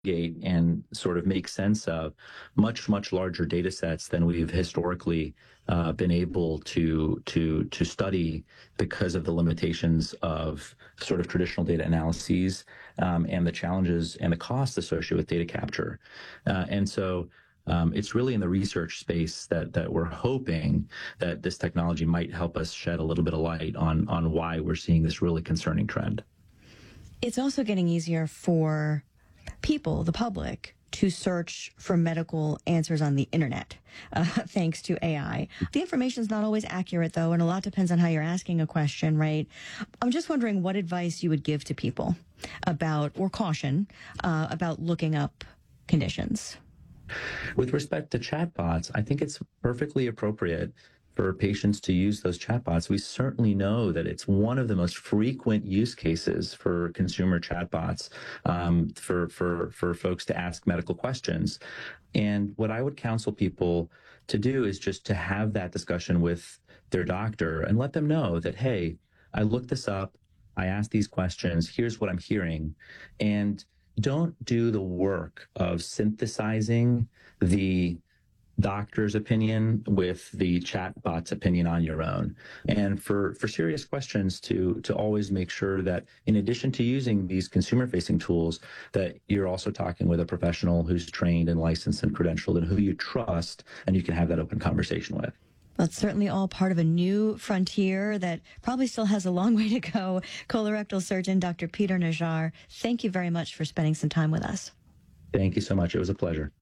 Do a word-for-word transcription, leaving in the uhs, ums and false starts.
and sort of make sense of much, much larger data sets than we've historically uh, been able to to to study because of the limitations of sort of traditional data analyses um, and the challenges and the costs associated with data capture. Uh, and so um, it's really in the research space that that we're hoping that this technology might help us shed a little bit of light on on why we're seeing this really concerning trend. It's also getting easier for people, the public, to search for medical answers on the internet, uh, thanks to A I. The information is not always accurate, though, and a lot depends on how you're asking a question, right? I'm just wondering what advice you would give to people about, or caution, uh, about looking up conditions. With respect to chatbots, I think it's perfectly appropriate for patients to use those chatbots. We certainly know that it's one of the most frequent use cases for consumer chatbots, um, for, for, for folks to ask medical questions. And what I would counsel people to do is just to have that discussion with their doctor and let them know that, hey, I looked this up, I asked these questions, here's what I'm hearing. And don't do the work of synthesizing the doctor's opinion with the chatbot's opinion on your own. And for, for serious questions, to, to always make sure that in addition to using these consumer-facing tools, that you're also talking with a professional who's trained and licensed and credentialed and who you trust, and you can have that open conversation with. Well, it's certainly all part of a new frontier that probably still has a long way to go. Colorectal surgeon Doctor Peter Najjar, thank you very much for spending some time with us. Thank you so much. It was a pleasure.